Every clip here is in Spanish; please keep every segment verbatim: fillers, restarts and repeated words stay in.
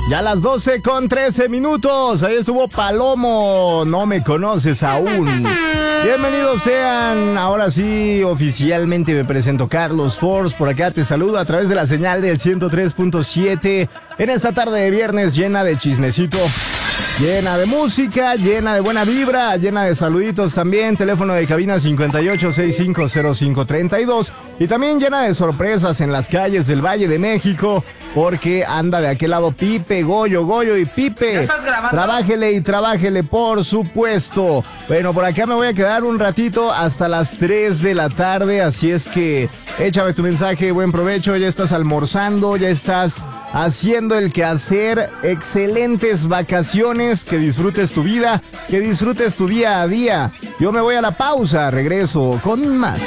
Ya a las doce con trece minutos. Ahí estuvo Palomo. No me conoces aún. Bienvenidos sean. Ahora sí, oficialmente me presento, Carlos Force. Por acá te saludo a través de la señal del ciento tres punto siete. En esta tarde de viernes llena de chismecito, llena de música, llena de buena vibra, llena de saluditos también. Teléfono de cabina cincuenta y ocho, sesenta y cinco, cero cinco treinta y dos. Y también llena de sorpresas en las calles del Valle de México, porque anda de aquel lado Pipe, Goyo, Goyo y Pipe. ¿Ya estás grabando? Trabájele y trabájele, por supuesto. Bueno, por acá me voy a quedar un ratito hasta las tres de la tarde, así es que échame tu mensaje, buen provecho. Ya estás almorzando, ya estás haciendo el quehacer. Excelentes vacaciones, que disfrutes tu vida, que disfrutes tu día a día. Yo me voy a la pausa, regreso con más.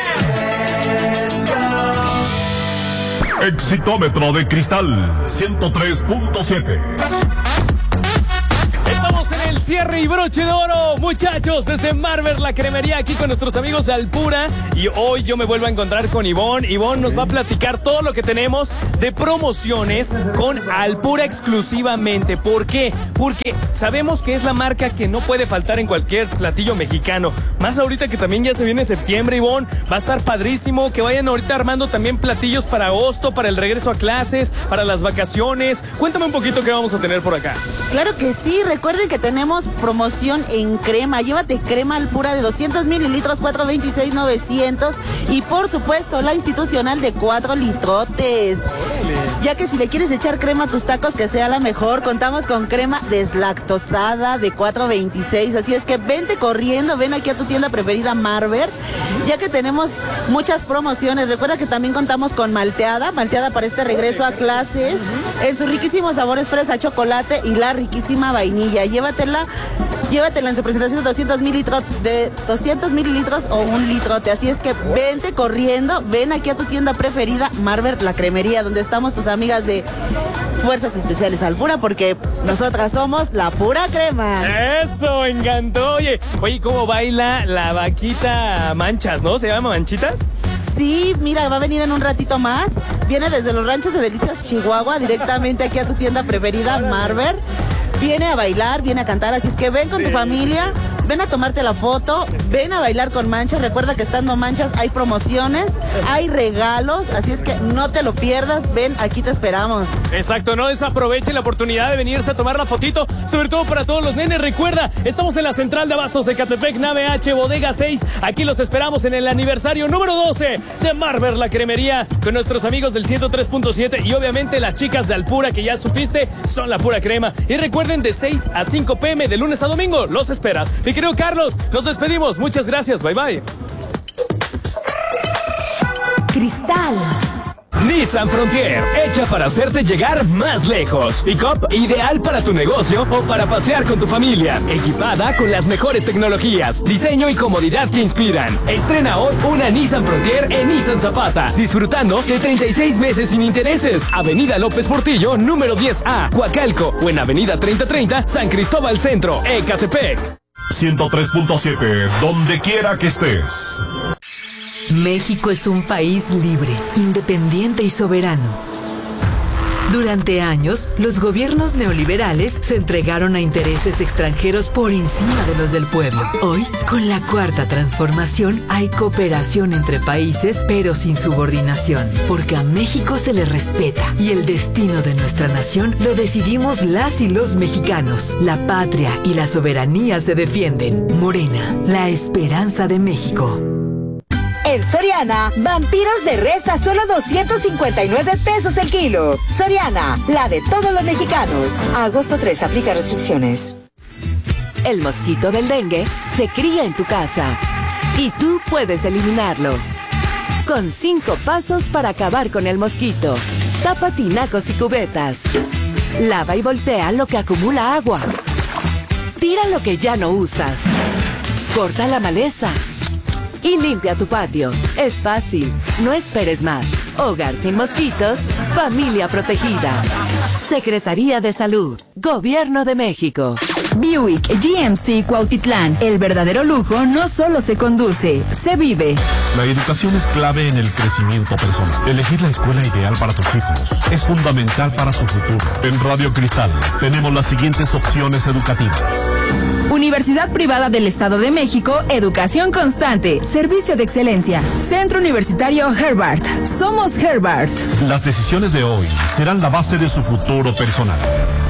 Exitómetro de Cristal ciento tres punto siete. Estamos en el cierre y broche de oro, muchachos, desde Marvel, la cremería, aquí con nuestros amigos de Alpura. Y hoy yo me vuelvo a encontrar con Ivonne. Ivonne nos va a platicar todo lo que tenemos de promociones con Alpura exclusivamente. ¿Por qué? Porque sabemos que es la marca que no puede faltar en cualquier platillo mexicano. Más ahorita que también ya se viene septiembre, Ivonne. Va a estar padrísimo que vayan ahorita armando también platillos para agosto, para el regreso a clases, para las vacaciones. Cuéntame un poquito qué vamos a tener por acá. Claro que sí, recuerden que tenemos promoción en crema. Llévate crema Alpura de doscientos mililitros, cuatro veintiséis novecientos. Y por supuesto, la institucional de cuatro litrotes. Ya que si le quieres echar crema a tus tacos, que sea la mejor, contamos con crema deslactosada de cuatro veintiséis. Así es que vente corriendo, ven aquí a tu tienda preferida Marvel, ya que tenemos muchas promociones. Recuerda que también contamos con malteada, malteada para este regreso a clases, en sus riquísimos sabores fresa, chocolate y la riquísima vainilla. Llévatela, llévatela en su presentación de doscientos mililitros, de doscientos mililitros o un litrote. Así es que vente corriendo, ven aquí a tu tienda preferida Marvel, la cremería, donde estamos tus amigas de Fuerzas Especiales Alpura, porque nosotras somos la pura crema. Eso, encantó. Oye, oye, ¿cómo baila la vaquita Manchas, no? ¿Se llama Manchitas? Sí, mira, va a venir en un ratito más. Viene desde los ranchos de Delicias, Chihuahua, directamente aquí a tu tienda preferida, Marvel. Viene a bailar, viene a cantar, así es que ven con sí. tu familia, ven a tomarte la foto, ven a bailar con Manchas. Recuerda que estando Manchas hay promociones, hay regalos, así es que no te lo pierdas, ven, aquí te esperamos. Exacto, no desaprovechen la oportunidad de venirse a tomar la fotito, sobre todo para todos los nenes. Recuerda, estamos en la central de abastos de Ecatepec, nave H, bodega seis. Aquí los esperamos en el aniversario número doce de Marvel, la cremería, con nuestros amigos del ciento tres punto siete y obviamente las chicas de Alpura, que ya supiste, son la pura crema. Y recuerden, de seis a cinco pe eme de lunes a domingo, los esperas. Mi querido Carlos, nos despedimos. Muchas gracias. Bye, bye. Cristal. Nissan Frontier, hecha para hacerte llegar más lejos. Pick-up ideal para tu negocio o para pasear con tu familia. Equipada con las mejores tecnologías, diseño y comodidad que inspiran. Estrena hoy una Nissan Frontier en Nissan Zapata, disfrutando de treinta y seis meses sin intereses. Avenida López Portillo, número diez A, Coacalco, o en Avenida treinta treinta, San Cristóbal Centro, Ecatepec. ciento tres punto siete, donde quiera que estés. México es un país libre, independiente y soberano. Durante años, los gobiernos neoliberales se entregaron a intereses extranjeros por encima de los del pueblo. Hoy, con la cuarta transformación, hay cooperación entre países, pero sin subordinación, porque a México se le respeta y el destino de nuestra nación lo decidimos las y los mexicanos. La patria y la soberanía se defienden. Morena, la esperanza de México. En Soriana, vampiros de res a solo doscientos cincuenta y nueve pesos el kilo. Soriana, la de todos los mexicanos. A agosto tres, aplica restricciones. El mosquito del dengue se cría en tu casa y tú puedes eliminarlo. Con cinco pasos para acabar con el mosquito. Tapa tinacos y cubetas. Lava y voltea lo que acumula agua. Tira lo que ya no usas. Corta la maleza. Y limpia tu patio. Es fácil. No esperes más. Hogar sin mosquitos Familia protegida. Secretaría de Salud. Gobierno de México. Buick G M C Cuautitlán. El verdadero lujo no solo se conduce, se vive. La educación es clave en el crecimiento personal. Elegir la escuela ideal para tus hijos es fundamental para su futuro. En Radio Cristal tenemos las siguientes opciones educativas. Universidad Privada del Estado de México, educación constante, servicio de excelencia. Centro Universitario Herbart. Somos Herbart. Las decisiones de hoy serán la base de su futuro personal.